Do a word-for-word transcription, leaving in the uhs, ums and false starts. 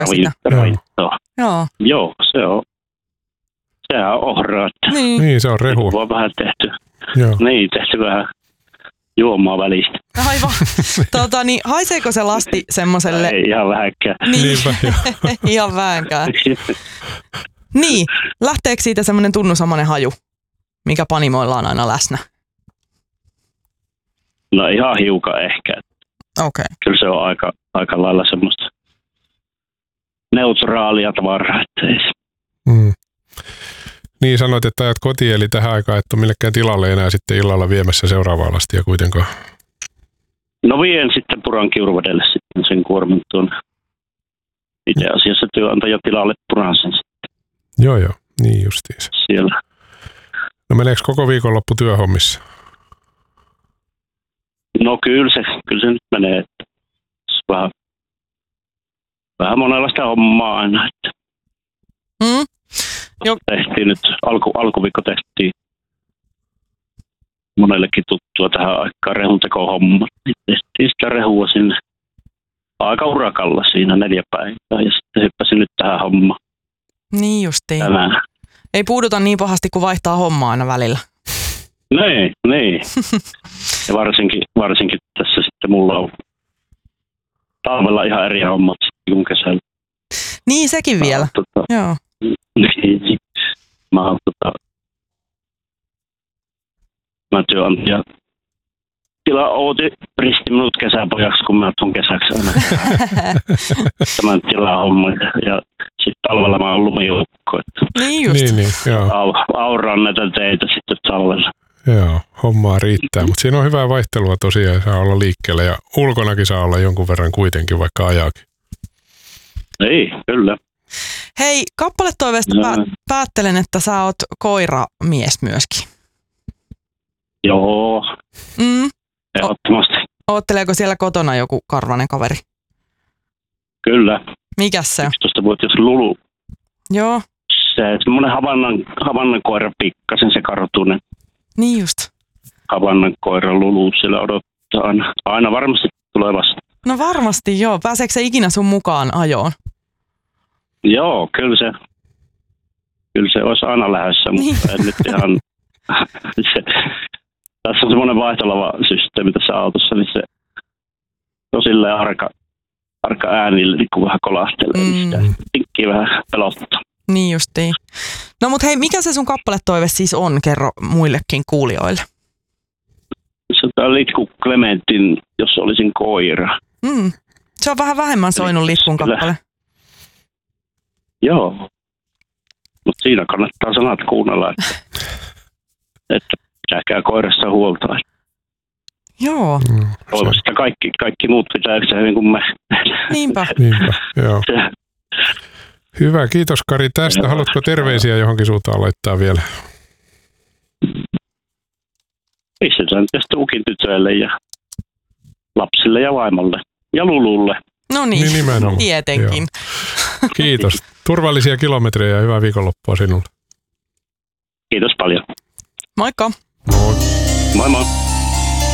sitä. Raittoa. Joo. Joo, se on. Sehän on ohraa. Niin. niin, se on rehu. On vähän tehty. Joo. Niin, tehty vähän juomaa välistä. Aivan. Tota, niin, haiseeko se lasti semmoselle? Ei ihan vähänkään. Niin. Niinpä, joo. Ihan vähänkään. Niin, lähteekö siitä semmoinen tunnusamainen haju, mikä panimoilla on aina läsnä? No ihan hiukan ehkä. Okei. Okay. Kyllä se on aika, aika lailla semmoista neutraalia tavaraa, ettei se. Mm. Niin sanoit, että ajat kotiin, eli tähän aikaan et ole millekään tilalle enää sitten illalla viemässä seuraavaa lastia kuitenkaan. No vien sitten Purankiurvedelle sitten sen kuorman tuonne. Itse asiassa työnantaja tilalle Puran sen sitten. Joo joo, niin justiinsa. Siellä. No meneekö koko viikonloppu työhommissa? No kyllä se, kyllä se nyt menee, että vähän, vähän monenlaista hommaa aina, että Mm. Jo. tehtiin nyt, alku, alkuviikko tehtiin monellekin tuttua tähän aikaan rehuntekohommat, niin tehtiin sitä rehua sinne aika urakalla siinä neljä päivää ja sitten hyppäsin nyt tähän hommaan. Niin justiin. Tänään. Ei puuduta niin pahasti, kun vaihtaa hommaa aina välillä. Niin, niin. Ja varsinkin, varsinkin tässä sitten mulla on talvella ihan eri hommat kuin kesällä. Niin, sekin Mä vielä. Tota, Joo. niin, mä oon tota, mä työnantaja tila Outi risti minut kesäpojaksi, kun mä tuun kesäksi aina tämän tilan homman. Ja sitten talvella mä oon lumijoukko, että Niin just. Niin, niin, joo. au- auraan näitä teitä sitten talvella. Joo, hommaa riittää, mutta siinä on hyvää vaihtelua tosiaan, saa olla liikkeellä ja ulkonakin saa olla jonkun verran kuitenkin, vaikka ajaakin. Ei, kyllä. Hei, kappaletoiveesta No. pää- päättelen, että sä oot koiramies myöskin. Joo, Mm. ehdottomasti. Ootteleeko siellä kotona joku karvanen kaveri? Kyllä. Mikäs se on? yksitoistavuotias Lulu. Joo, Se semmoinen havannan, havannan koira pikkasen, se kartunen niin just. havannan koira Lulu siellä odottaa aina. Aina varmasti tulee vasta. No varmasti joo. Pääseekö se ikinä sun mukaan ajoon? Joo, kyllä se, kyllä se olisi aina lähdössä, mutta en nyt ihan... se, tässä on semmoinen vaihtolava systeemi tässä autossa, niin se on silleen arka, arka äänillä, niin kun vähän kolahtelee, mm. niin sitä tinkkiä vähän pelottaa. Niin justiin. No mut hei, mikä se sun kappaletoive siis on? Kerro muillekin kuulijoille. Se on Litku Clementin, jos olisin koira. Mm. Se on vähän vähemmän soinut Litkun kappale. Joo, mutta siinä kannattaa sanat kuunnella, että, että pitäkää koirassa huolta. Joo, Mm, Toivottavasti että kaikki, kaikki muut pitää yhtä hyvin kuin me. niinpä. niinpä, joo. Se, Hyvä, kiitos Kari tästä. Haluatko terveisiä johonkin suuntaan laittaa vielä? pistetään tästä ukin tytöille ja lapsille ja vaimolle ja Lululle. No niin, Niin nimenomaan. tietenkin. Kiitos. Turvallisia kilometrejä ja hyvää viikonloppua sinulle. Kiitos paljon. Moikka. Moi. Moi moi.